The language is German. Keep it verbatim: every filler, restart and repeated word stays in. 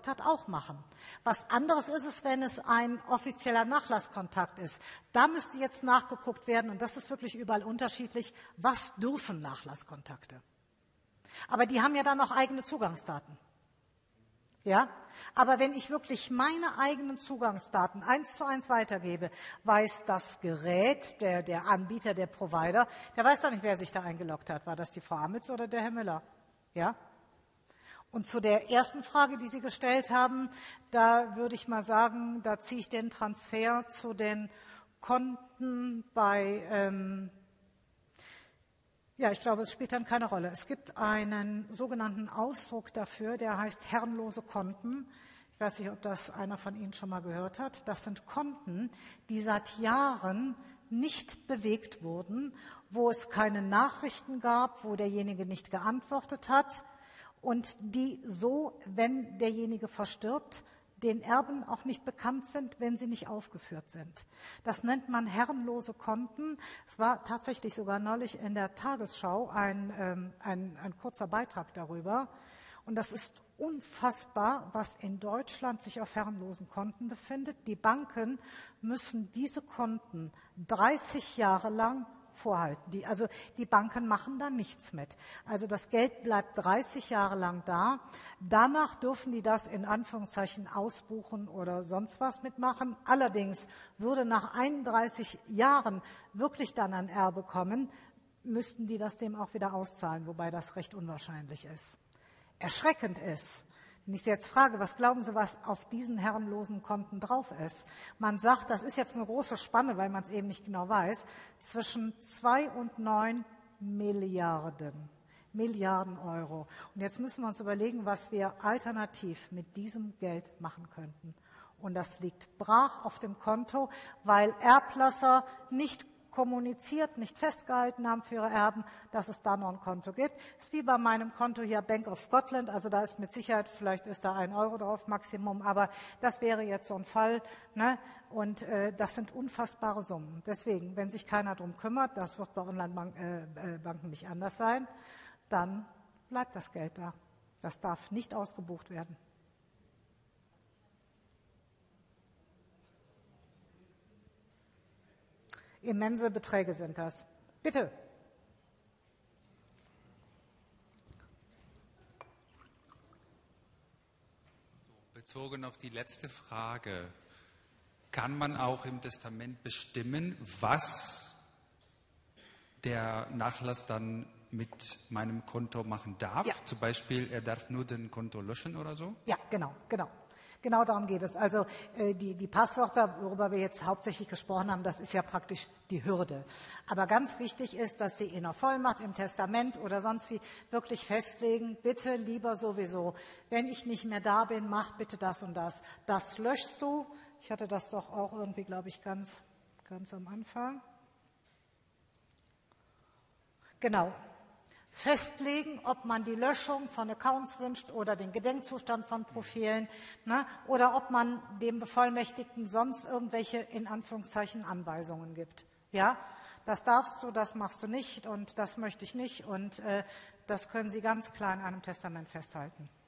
eingeloggt hat, auch machen. Was anderes ist es, wenn es ein offizieller Nachlasskontakt ist. Da müsste jetzt nachgeguckt werden, und das ist wirklich überall unterschiedlich, was dürfen Nachlasskontakte? Aber die haben ja dann auch eigene Zugangsdaten. Ja, aber wenn ich wirklich meine eigenen Zugangsdaten eins zu eins weitergebe, weiß das Gerät, der, der Anbieter, der Provider, der weiß doch nicht, wer sich da eingeloggt hat. War das die Frau Amitz oder der Herr Müller? Ja? Und zu der ersten Frage, die Sie gestellt haben, da würde ich mal sagen, da ziehe ich den Transfer zu den Konten bei, ähm, ja, ich glaube, es spielt dann keine Rolle. Es gibt einen sogenannten Ausdruck dafür, der heißt herrenlose Konten. Ich weiß nicht, ob das einer von Ihnen schon mal gehört hat. Das sind Konten, die seit Jahren nicht bewegt wurden, wo es keine Nachrichten gab, wo derjenige nicht geantwortet hat und die so, wenn derjenige verstirbt, den Erben auch nicht bekannt sind, wenn sie nicht aufgeführt sind. Das nennt man herrenlose Konten. Es war tatsächlich sogar neulich in der Tagesschau ein, ähm, ein, ein kurzer Beitrag darüber. Und das ist unfassbar, was in Deutschland sich auf herrenlosen Konten befindet. Die Banken müssen diese Konten dreißig Jahre lang vorhalten. Die, also die Banken machen da nichts mit. Also das Geld bleibt dreißig Jahre lang da. Danach dürfen die das in Anführungszeichen ausbuchen oder sonst was mitmachen. Allerdings würde nach einunddreißig Jahren wirklich dann ein Erbe kommen, müssten die das dem auch wieder auszahlen, wobei das recht unwahrscheinlich ist. Erschreckend ist, wenn ich Sie jetzt frage, was glauben Sie, was auf diesen herrenlosen Konten drauf ist? Man sagt, das ist jetzt eine große Spanne, weil man es eben nicht genau weiß, zwischen zwei und neun Milliarden. Milliarden Euro. Und jetzt müssen wir uns überlegen, was wir alternativ mit diesem Geld machen könnten. Und das liegt brach auf dem Konto, weil Erblasser nicht kommuniziert, nicht festgehalten haben für ihre Erben, dass es da noch ein Konto gibt. Das ist wie bei meinem Konto hier Bank of Scotland, also da ist mit Sicherheit, vielleicht ist da ein Euro drauf, Maximum, aber das wäre jetzt so ein Fall, ne? Und äh, das sind unfassbare Summen. Deswegen, wenn sich keiner drum kümmert, das wird bei Online-Banken nicht anders sein, dann bleibt das Geld da. Das darf nicht ausgebucht werden. Immense Beträge sind das. Bitte. Bezogen auf die letzte Frage, kann man auch im Testament bestimmen, was der Nachlass dann mit meinem Konto machen darf? Ja. Zum Beispiel, er darf nur den Konto löschen oder so? Ja, genau, genau. Genau darum geht es. Also äh, die, die Passwörter, worüber wir jetzt hauptsächlich gesprochen haben, das ist ja praktisch die Hürde. Aber ganz wichtig ist, dass Sie in der Vollmacht, im Testament oder sonst wie wirklich festlegen, bitte lieber sowieso, wenn ich nicht mehr da bin, mach bitte das und das. Das löschst du. Ich hatte das doch auch irgendwie, glaube ich, ganz, ganz am Anfang. Genau. Festlegen, ob man die Löschung von Accounts wünscht oder den Gedenkzustand von Profilen, ne, oder ob man dem Bevollmächtigten sonst irgendwelche, in Anführungszeichen, Anweisungen gibt. Ja, das darfst du, das machst du nicht und das möchte ich nicht und äh, das können Sie ganz klar in einem Testament festhalten.